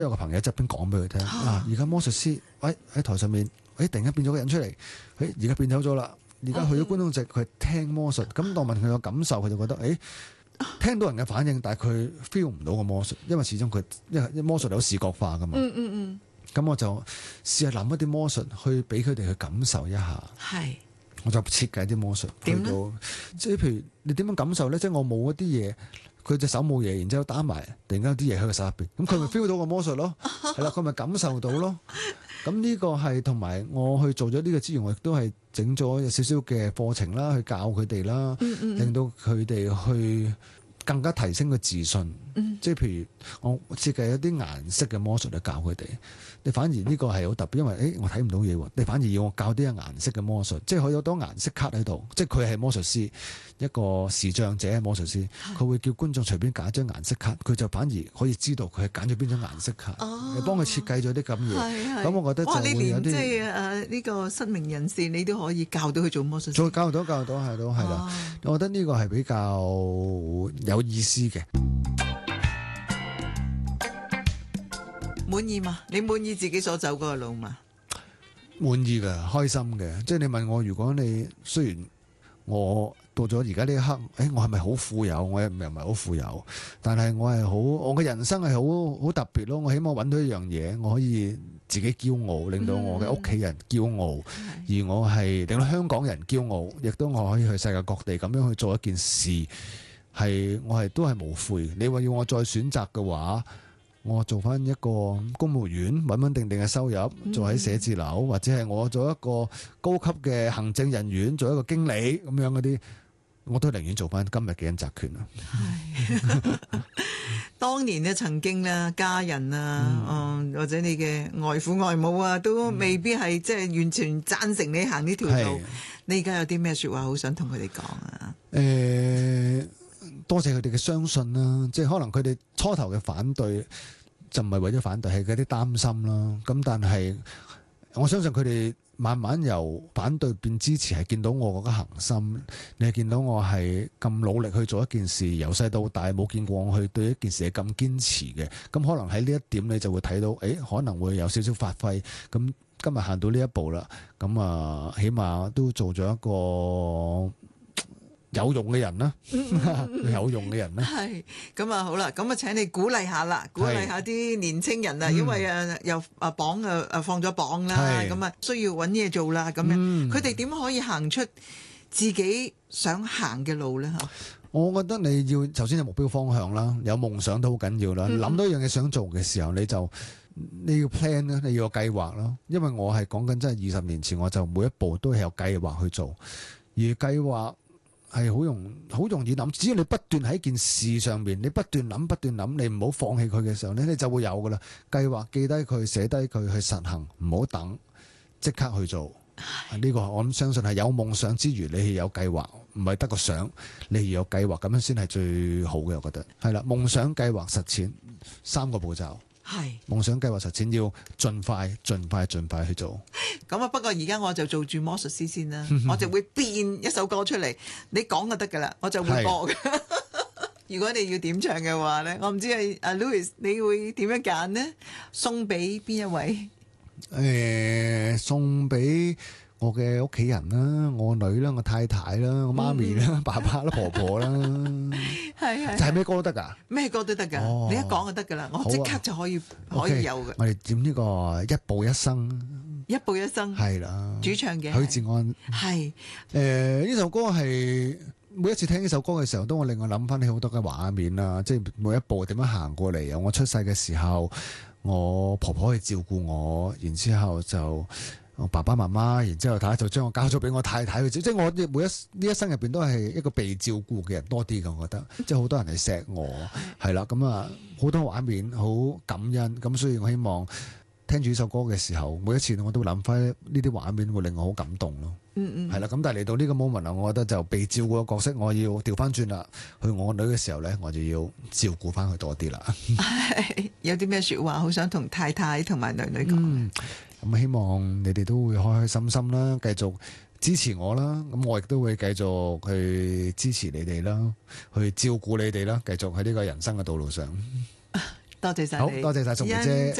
有個朋友側邊講俾佢聽，而家魔術師喺台上面，突然間變咗個人出嚟，而家變走咗啦，而家去咗觀眾席，佢係聽魔術。咁當問佢個感受，佢就覺得聽到人嘅反應，但係佢 feel 唔到個魔術，因為始終佢因為魔術有視覺化噶嘛。咁我就試下諗一啲魔術去俾佢哋去感受一下。 係。 我就設計啲魔術， 點咧？ 即係譬如你點樣感受咧？即係我冇一啲嘢，佢隻手冇嘢，然之後打埋，突然間有啲嘢喺個手入邊，咁佢咪 feel 到個魔術咯？係啦，佢咪感受到咯？咁呢個係同埋我去做咗呢個之餘，我亦都係整咗有少少嘅課程啦，去教佢哋啦，令到佢哋去更加提升個自信。即係譬如我設計一啲顏色嘅魔術去教佢哋。你反而呢個係好特別，因為我睇唔到嘢喎。你反而要我教啲顏色嘅魔術，即係佢有好多顏色卡喺度，即係佢係魔術師，一個視障者係魔術師，佢會叫觀眾隨便揀一張顏色卡，佢就反而可以知道佢係揀咗邊張顏色卡，你幫佢設計咗啲咁嘢。咁我覺得就會有啲即係呢個失明人士，你都可以教到佢做魔術師。 再教到係啦。我覺得呢個係比較有意思嘅。 滿意嘛？你滿意自己所走嗰個路嘛？ 滿意嘅，開心嘅。即係你問我，如果你雖然我到咗而家呢一刻，我係咪好富有？我又唔係好富有，但係我嘅人生係好特別咯。我起碼揾到一樣嘢，我可以自己驕傲，令到我嘅屋企人驕傲，而我係令到香港人驕傲，亦都我可以去世界各地咁樣去做一件事，我都係無悔。你話要我再選擇嘅話，我做翻一個公務員，穩穩定定嘅收入，做喺寫字樓，或者係我做一個高級嘅行政人員，做一個經理咁樣嗰啲，我都寧願做翻今日嘅恩澤權啊！ 當年咧，曾經咧，家人啊，或者你嘅外父外母啊，都未必係即係完全贊成你行呢條路。你而家有啲咩說話好想同佢哋講啊？ 多謝佢哋嘅相信啦，即係可能佢哋初頭嘅反對就唔係為咗反對，係嗰啲擔心啦。咁但係我相信佢哋慢慢由反對變支持，係見到我嗰個恒心，你係見到我係咁努力去做一件事，由細到大冇見過我去對一件事係咁堅持嘅。咁可能喺呢一點你就會睇到，可能會有少少發揮。咁今日行到呢一步啦，咁起碼都做咗一個有用嘅人啦，有用嘅人啦。 係咁啊，好啦，咁啊，請你鼓勵下啦，鼓勵下啲年青人啊，因為又榜放咗榜啦，咁啊需要揾嘢做啦，咁樣佢哋點可以行出自己想行嘅路咧？ 我覺得你要首先有目標方向啦，有夢想都好緊要啦。諗到一樣嘢想做嘅時候，你要 plan 啦，你要有計劃啦。因為我係講緊真係20年前，我就每一步都係有計劃去做，而計劃係好容易諗，只要你不斷喺件事上面，你不斷諗，你唔好放棄佢嘅時候咧，你就會有噶啦。計劃記低佢，寫低佢，去實行，唔好等，即刻去做。呢個我諗相信係有夢想之餘，你係有計劃，唔係得個想，你係有計劃，咁樣先係最好嘅。我覺得係啦，夢想、計劃、實踐3個步驟。係夢想、計劃、實踐要盡快去做。 咁啊，不過而家我就做住魔術師先啦，我就會變一首歌出嚟，你講就得噶啦，我就會播嘅。如果你要點唱嘅話咧，我唔知係阿 Louis 你會點樣揀呢？送俾邊一位？ 送俾我嘅屋企人啦，我女啦，我太太啦，我媽咪啦，爸爸啦，婆婆啦，係就係咩歌都得噶？咩歌都得噶，你一講就得噶啦，我即刻就可以有嘅。我哋點呢個一步一生？一步一生係啦，主唱嘅許志安係。呢首歌係每一次聽呢首歌嘅時候，都會令我諗翻起好多嘅畫面啦，即係每一步點樣行過嚟。由我出世嘅時候，我婆婆去照顧我，然之後就我爸爸媽媽，然之後太太就將我交咗俾我太太去照顧，即係我呢一生入邊都係一個被照顧嘅人多啲嘅，我覺得即係好多人係錫我，係啦，咁好多畫面好感恩，咁所以我希望聽住呢首歌嘅時候，每一次我都諗翻呢啲畫面，會令我好感動咯。係啦，咁但係嚟到呢個 moment 啊，我覺得就被照顧嘅角色，我要調翻轉啦。去我女嘅時候咧，我就要照顧翻佢多啲啦。有啲咩說話好想同太太同埋女女講？咁希望你哋都會開開心心啦，繼續支持我啦。咁我亦都會繼續去支持你哋啦，去照顧你哋啦，繼續喺呢個人生嘅道路上。 多謝晒你， 好多謝晒淑梅姐。